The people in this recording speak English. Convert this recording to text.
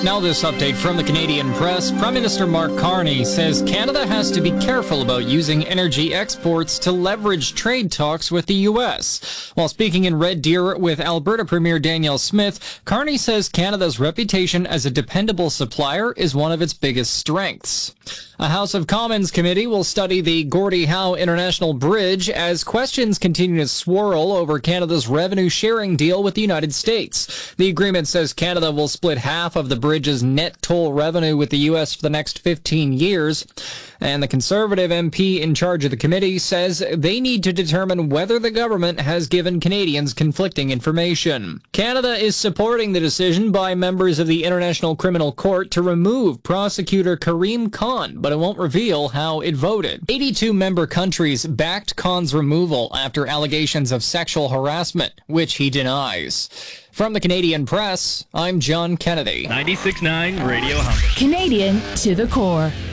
Now this update from the Canadian press. Prime Minister Mark Carney says Canada has to be careful about using energy exports to leverage trade talks with the U.S. While speaking in Red Deer with Alberta Premier Danielle Smith, Carney says Canada's reputation as a dependable supplier is one of its biggest strengths. A House of Commons committee will study the Gordie Howe International Bridge as questions continue to swirl over Canada's revenue-sharing deal with the United States. The agreement says Canada will split half of the bridge's net toll revenue with the U.S. for the next 15 years. And the Conservative MP in charge of the committee says they need to determine whether the government has given Canadians conflicting information. Canada is supporting the decision by members of the International Criminal Court to remove prosecutor Karim Khan, but it won't reveal how it voted. 82 member countries backed Khan's removal after allegations of sexual harassment, which he denies. From the Canadian Press, I'm John Kennedy. 96.9 Radio Humber. Canadian to the core.